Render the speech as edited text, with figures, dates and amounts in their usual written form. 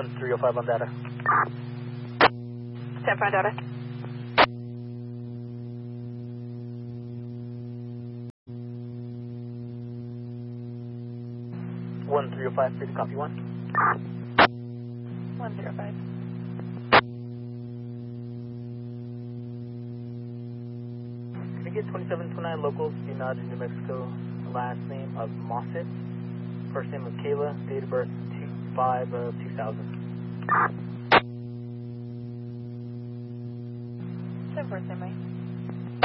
1305 on data. 10-5 data. One 305, free to copy 1. 105. Can you get 2729 locals, United, New Mexico, last name of Mossett, first name of Kayla, date of birth 2/5/2000. 10-4, Mike.